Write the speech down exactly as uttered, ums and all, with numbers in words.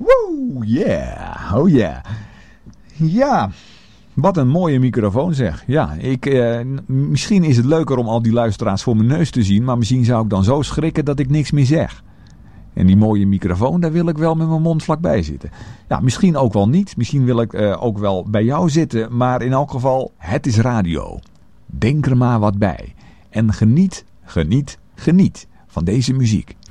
Woe, yeah, oh yeah. Ja, wat een mooie microfoon zeg. Ja, ik, eh, misschien is het leuker om al die luisteraars voor mijn neus te zien, maar misschien zou ik dan zo schrikken dat ik niks meer zeg. En die mooie microfoon, daar wil ik wel met mijn mond vlakbij zitten. Ja, misschien ook wel niet. Misschien wil ik uh, ook wel bij jou zitten. Maar in elk geval, het is radio. Denk er maar wat bij. En geniet, geniet, geniet van deze muziek.